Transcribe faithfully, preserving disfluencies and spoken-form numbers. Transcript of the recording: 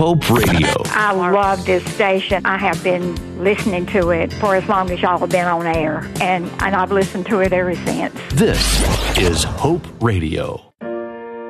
Hope Radio. I love this station. I have been listening to it for as long as y'all have been on air, and, and I've listened to it ever since. This is Hope Radio.